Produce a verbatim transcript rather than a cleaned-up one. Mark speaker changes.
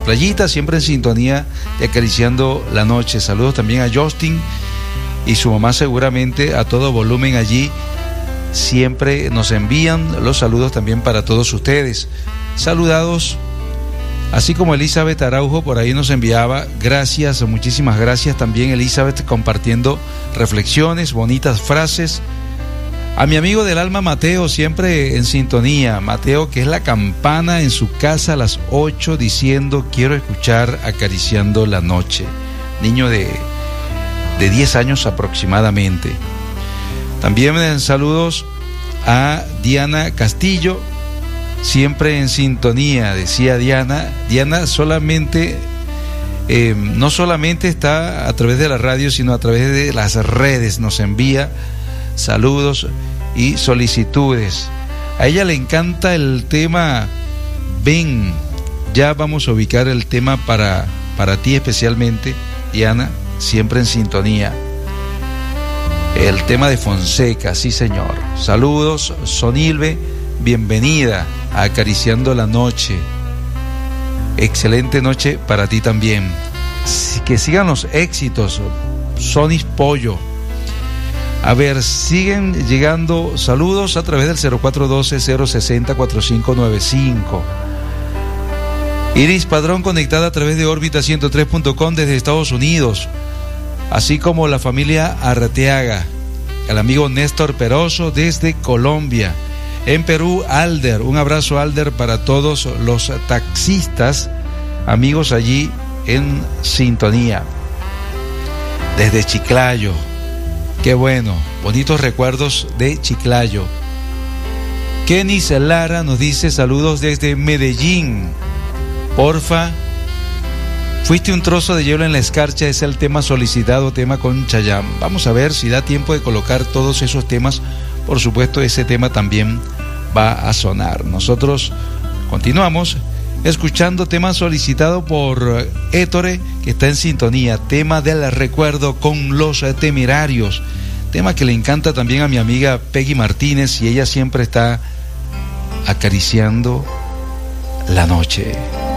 Speaker 1: playita, siempre en sintonía de Acariciando la Noche. Saludos también a Justin y su mamá, seguramente a todo volumen allí. Siempre nos envían los saludos también para todos ustedes. Saludados, así como Elizabeth Araujo por ahí nos enviaba. Gracias, muchísimas gracias también, Elizabeth, compartiendo reflexiones, bonitas frases. A mi amigo del alma, Mateo, siempre en sintonía. Mateo, que es la campana en su casa a las ocho, diciendo: quiero escuchar Acariciando la Noche. Niño de, de diez años aproximadamente. También en saludos a Diana Castillo, siempre en sintonía, decía Diana. Diana solamente, eh, no solamente está a través de la radio, sino a través de las redes, nos envía saludos y solicitudes. A ella le encanta el tema Ven. Ya vamos a ubicar el tema para, para ti especialmente, Diana, siempre en sintonía. El tema de Fonseca, sí señor. Saludos, Sonilve, bienvenida a Acariciando la Noche. Excelente noche para ti también. Que sigan los éxitos, Sonis Pollo. A ver, siguen llegando saludos a través del cero cuatro uno dos, cero seis cero, cuatro cinco nueve cinco. Iris Padrón conectada a través de órbita ciento tres punto com desde Estados Unidos, así como la familia Arteaga, el amigo Néstor Peroso desde Colombia. En Perú, Alder, un abrazo, Alder, para todos los taxistas, amigos allí en sintonía. Desde Chiclayo, qué bueno, bonitos recuerdos de Chiclayo. Kenny Lara nos dice: saludos desde Medellín. Porfa, fuiste un trozo de hielo en la escarcha, es el tema solicitado, tema con Chayanne. Vamos a ver si da tiempo de colocar todos esos temas. Por supuesto, ese tema también va a sonar. Nosotros continuamos escuchando tema solicitado por Hétore, que está en sintonía, tema del recuerdo con Los Temerarios, tema que le encanta también a mi amiga Peggy Martínez, y ella siempre está acariciando la noche.